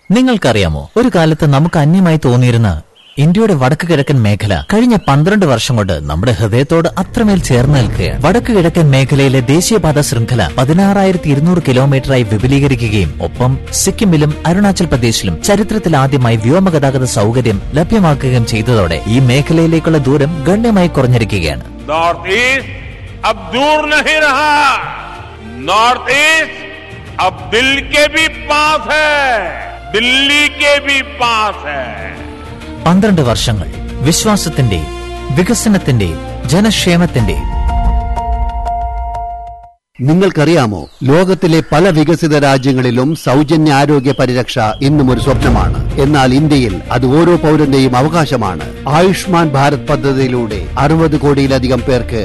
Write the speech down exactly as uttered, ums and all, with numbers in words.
നിങ്ങൾക്കറിയാമോ, ഒരു കാലത്ത് നമുക്ക് അന്യമായി തോന്നിയിരുന്ന ഇന്ത്യയുടെ വടക്ക് കിഴക്കൻ മേഖല കഴിഞ്ഞ പന്ത്രണ്ട് വർഷം കൊണ്ട് നമ്മുടെ ഹൃദയത്തോട് അത്രമേൽ ചേർന്ന് നിൽക്കുകയാണ്. വടക്ക് കിഴക്കൻ മേഖലയിലെ ദേശീയപാത ശൃംഖല പതിനാറായിരത്തി ഇരുന്നൂറ് കിലോമീറ്ററായി വിപുലീകരിക്കുകയും ഒപ്പം സിക്കിമിലും അരുണാചൽ പ്രദേശിലും ചരിത്രത്തിലാദ്യമായി വ്യോമഗതാഗത സൗകര്യം ലഭ്യമാക്കുകയും ചെയ്തതോടെ ഈ മേഖലയിലേക്കുള്ള ദൂരം ഗണ്യമായി കുറഞ്ഞിരിക്കുകയാണ്. നോർത്ത് ഈസ്റ്റ് अब दूर नहीं रहा, नॉर्थ ईस्ट अब दिल के भी पास है, दिल्ली के भी पास है. പന്ത്രണ്ട് വർഷങ്ങൾ വിശ്വാസത്തിന്റെ, വികസനത്തിന്റെ, ജനക്ഷേമത്തിന്റെ. നിങ്ങൾക്കറിയാമോ, ലോകത്തിലെ പല വികസിത രാജ്യങ്ങളിലും സൗജന്യ ആരോഗ്യ പരിരക്ഷ ഇന്നും ഒരു സ്വപ്നമാണ്. എന്നാൽ ഇന്ത്യയിൽ അത് ഓരോ പൗരന്റെയും അവകാശമാണ്. ആയുഷ്മാൻ ഭാരത് പദ്ധതിയിലൂടെ അറുപത് കോടിയിലധികം പേർക്ക്